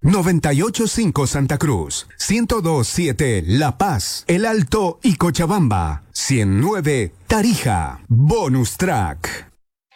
98.5 Santa Cruz, 102.7 La Paz, El Alto y Cochabamba, 109 Tarija. Bonus Track.